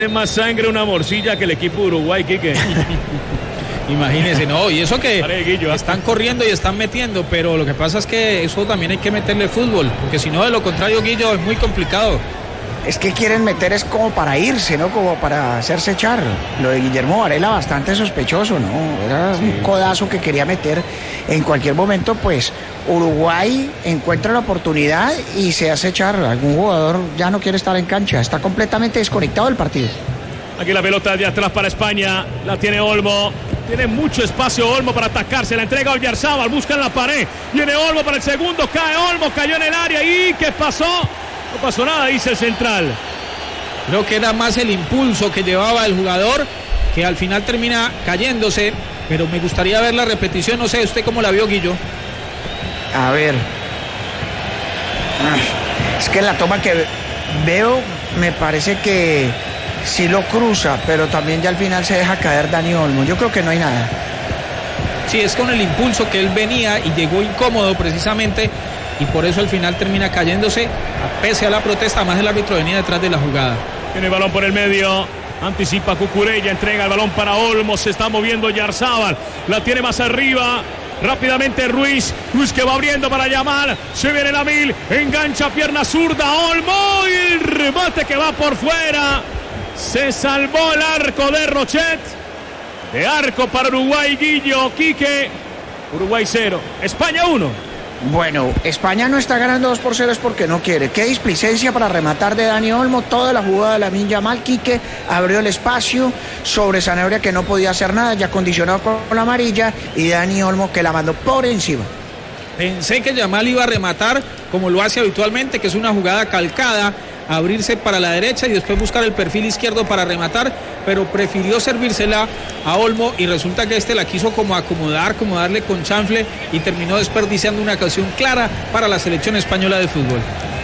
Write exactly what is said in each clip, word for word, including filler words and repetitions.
Tiene más sangre una morcilla que el equipo de Uruguay, Quique. Imagínense, no, y eso que están corriendo y están metiendo, pero lo que pasa es que eso también hay que meterle fútbol, porque si no, de lo contrario, Guillo, es muy complicado. Es que quieren meter es como para irse, ¿no? Como para hacerse echar. Lo de Guillermo Varela bastante sospechoso, ¿no? Era sí. un codazo que quería meter en cualquier momento, pues Uruguay encuentra la oportunidad y se hace echar. Algún jugador ya no quiere estar en cancha, está completamente desconectado del partido. Aquí la pelota de atrás para España, la tiene Olmo. Tiene mucho espacio Olmo para atacarse, la entrega a Oyarzábal, busca en la pared. Viene Olmo para el segundo, cae Olmo, cayó en el área. ¿Y qué pasó? No pasó nada, dice el central. Creo que era más el impulso que llevaba el jugador, que al final termina cayéndose, pero me gustaría ver la repetición, no sé, ¿usted cómo la vio, Guillo? A ver. Es que la toma que veo me parece que sí lo cruza, pero también ya al final se deja caer Dani Olmo. Yo creo que no hay nada. Sí, es con el impulso que él venía y llegó incómodo precisamente, y por eso al final termina cayéndose, pese a la protesta, más el árbitro venía detrás de la jugada. Tiene el balón por el medio, anticipa Cucurella, entrega el balón para Olmo, se está moviendo Oyarzábal, la tiene más arriba, rápidamente Ruiz, Ruiz que va abriendo para Yamal, se viene la mil, engancha pierna zurda, Olmo, y el remate que va por fuera, se salvó el arco de Rochet, de arco para Uruguay, Guillo, Quique, Uruguay cero, España uno. Bueno, España no está ganando dos por cero es porque no quiere. Qué displicencia para rematar de Dani Olmo. Toda la jugada de Lamine Yamal. Quique abrió el espacio sobre Sanabria, que no podía hacer nada, ya condicionado con la amarilla, y Dani Olmo que la mandó por encima. Pensé que Yamal iba a rematar como lo hace habitualmente, que es una jugada calcada, abrirse para la derecha y después buscar el perfil izquierdo para rematar, pero prefirió servírsela a Olmo y resulta que este la quiso como acomodar, como darle con chanfle y terminó desperdiciando una ocasión clara para la selección española de fútbol.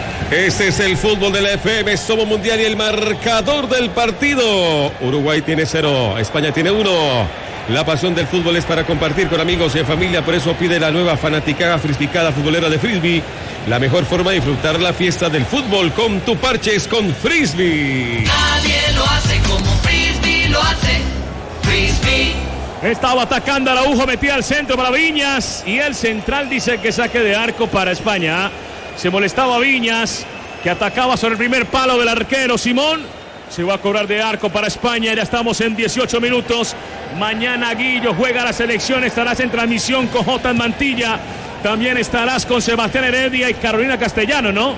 Este es el fútbol de la F M, somos mundial y el marcador del partido. Uruguay tiene cero, España tiene uno. La pasión del fútbol es para compartir con amigos y familia, por eso pide la nueva fanaticada frisbicada futbolera de Frisbee. La mejor forma de disfrutar la fiesta del fútbol con tu parches con Frisbee. Nadie lo hace como Frisbee lo hace. Frisbee. Estaba atacando Araujo, metía al centro para Viñas y el central dice que saque de arco para España. Se molestaba Viñas, que atacaba sobre el primer palo del arquero Simón. Se va a cobrar de arco para España, ya estamos en dieciocho minutos. Mañana Guillo juega la selección, estarás en transmisión con J. Mantilla. También estarás con Sebastián Heredia y Carolina Castellano, ¿no?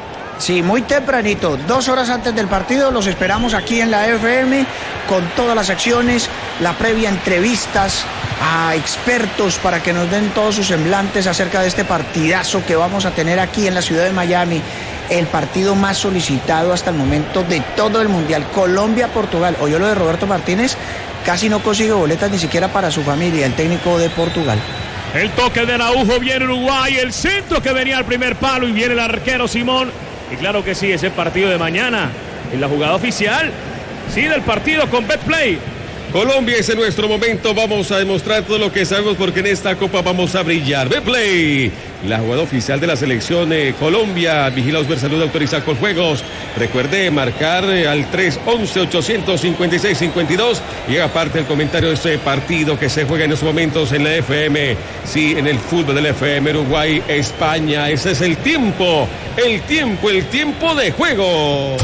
Sí, muy tempranito, dos horas antes del partido, los esperamos aquí en la F M con todas las acciones, la previa, entrevistas a expertos para que nos den todos sus semblantes acerca de este partidazo que vamos a tener aquí en la ciudad de Miami, el partido más solicitado hasta el momento de todo el Mundial, Colombia-Portugal. Oyó lo de Roberto Martínez, casi no consigue boletas ni siquiera para su familia, el técnico de Portugal. El toque de Araujo, viene Uruguay, el centro que venía al primer palo y viene el arquero Simón. Y claro que sí, ese partido de mañana, en la jugada oficial, sí, del partido con Betplay. Colombia, ese es nuestro momento, vamos a demostrar todo lo que sabemos porque en esta Copa vamos a brillar. Betplay, la jugada oficial de la selección de Colombia, vigilados ver salud, autorizar con juegos. Recuerde marcar al tres once, ochocientos cincuenta y seis, cincuenta y dos y aparte el comentario de este partido que se juega en estos momentos en la F M. Sí, en el fútbol de la F M, Uruguay, España, ese es el tiempo, el tiempo, el tiempo de juego.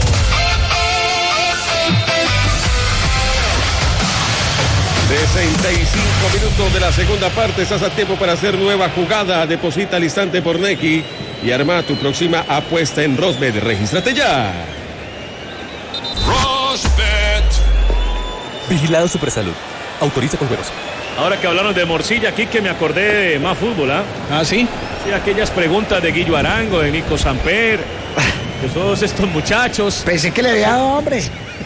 sesenta y cinco minutos de la segunda parte, estás a tiempo para hacer nueva jugada, deposita al instante por Nequi y arma tu próxima apuesta en Rosbet, regístrate ya. Rosbet. Vigilado Supersalud, autoriza con juegos. Ahora que hablaron de morcilla, aquí que me acordé de más fútbol, ¿ah? ¿eh? ¿Ah, sí? Sí, aquellas preguntas de Guillo Arango, de Nico Samper, de todos estos muchachos. Pensé que le había dado hambre.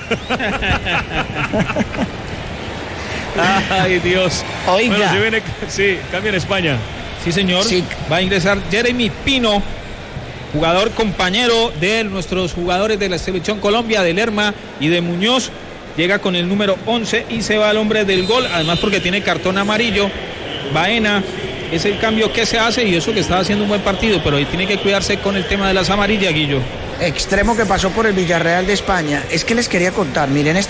Ay, Dios. Oiga. Bueno, si viene, sí, cambia en España. Sí, señor. Sí. Va a ingresar Jeremy Pino, jugador compañero de nuestros jugadores de la selección Colombia, de Lerma y de Muñoz. Llega con el número once y se va al hombre del gol, además porque tiene cartón amarillo. Baena es el cambio que se hace y eso que estaba haciendo un buen partido, pero ahí tiene que cuidarse con el tema de las amarillas, Guillo. extremo que pasó por el Villarreal de España. Es que les quería contar, miren,